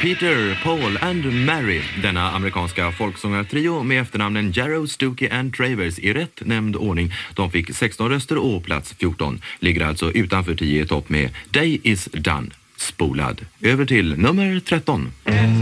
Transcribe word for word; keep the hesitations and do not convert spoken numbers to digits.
Peter, Paul and Mary. Denna amerikanska folksångartrio med efternamnen Jarrow, Stooky and Travers i rätt nämnd ordning. De fick sexton röster och plats fjorton. Ligger alltså utanför tio i topp med Day is Done. Spolad. Över till nummer tretton.